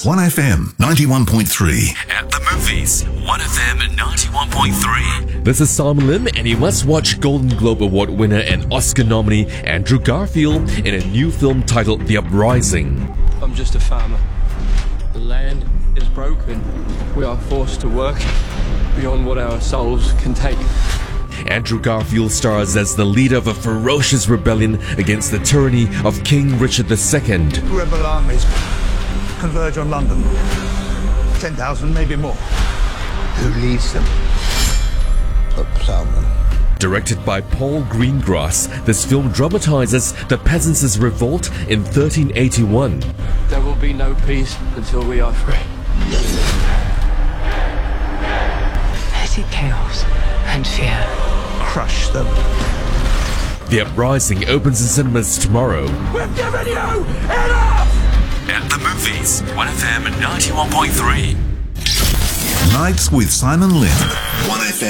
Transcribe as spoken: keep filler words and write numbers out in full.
one F M ninety-one point three. At the movies, one F M ninety-one point three. This is Simon Lim, and you must watch Golden Globe Award winner and Oscar nominee Andrew Garfield in a new film titled The Uprising. I'm just a farmer. The land is broken. We are forced to work beyond what our souls can take. Andrew Garfield stars as the leader of a ferocious rebellion against the tyranny of King Richard the Second. Rebel armies converge on London. ten thousand, maybe more. Who leads them? A ploughman. Directed by Paul Greengrass, this film dramatizes the peasants' revolt in thirteen eighty-one. There will be no peace until we are free. Petty chaos and fear. Crush them. The Uprising opens in cinemas tomorrow. We've given you enough! At the movies, one F M ninety-one point three. Nights with Simon Lim. one F M.